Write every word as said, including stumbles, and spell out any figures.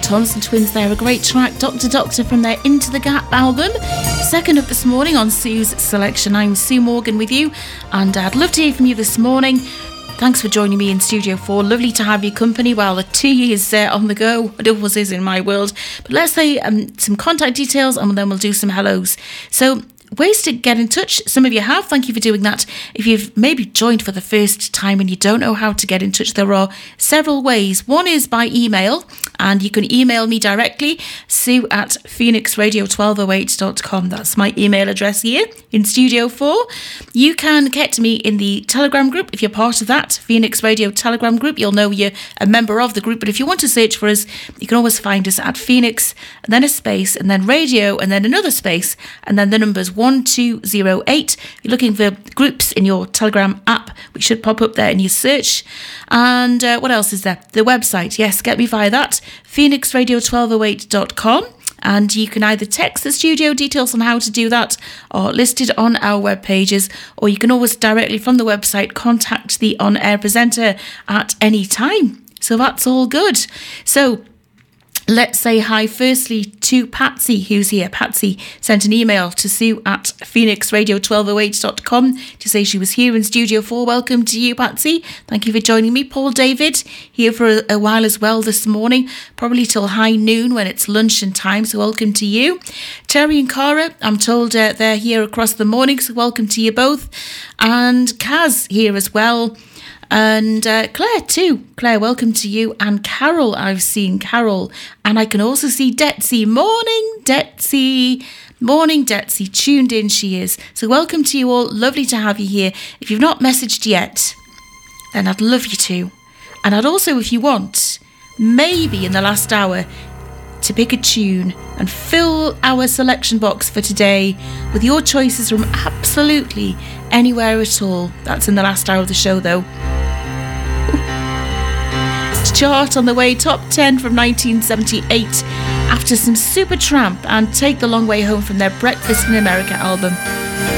Thompson Twins there, a great track, Doctor Doctor, from their Into the Gap album. Second up this morning on Sue's Selection. I'm Sue Morgan with you, and I'd love to hear from you this morning. Thanks for joining me in Studio four. Lovely to have your company while the two years uh, on the go. It always is in my world. But let's say um, some contact details, and then we'll do some hellos. So, ways to get in touch. Some of you have. Thank you for doing that. If you've maybe joined for the first time and you don't know how to get in touch, there are several ways. One is by email, and you can email me directly, sue at phoenix radio twelve oh eight dot com. That's my email address here in Studio four. You can get to me in the Telegram group. If you're part of that Phoenix Radio Telegram group, you'll know you're a member of the group. But if you want to search for us, you can always find us at Phoenix, and then a space, and then radio, and then another space, and then the numbers one two zero eight. You're looking for groups in your Telegram app, which should pop up there in your search. And uh, what else is there? The website. Yes, get me via that, phoenix radio twelve oh eight dot com. And you can either text the studio. Details on how to do that are listed on our web pages, or you can always directly from the website contact the on-air presenter at any time. So that's all good. So let's say hi firstly to Patsy, who's here. Patsy sent an email to Sue at phoenix radio twelve oh eight dot com to say she was here in Studio four. Welcome to you, Patsy. Thank you for joining me. Paul David, here for a, a while as well this morning, probably till high noon when it's luncheon time, so welcome to you. Terry and Cara, I'm told uh, they're here across the morning, so welcome to you both. And Kaz here as well. And uh, Claire too. Claire, welcome to you. And Carol, I've seen Carol. And I can also see Detsy. Morning, Detsy. Morning, Detsy. Tuned in she is. So welcome to you all. Lovely to have you here. If you've not messaged yet, then I'd love you to. And I'd also, if you want, maybe in the last hour, to pick a tune and fill our selection box for today with your choices from absolutely anywhere at all. That's in the last hour of the show, though. Chart on the way, top ten from nineteen seventy-eight, after some Supertramp and Take the Long Way Home from their Breakfast in America album.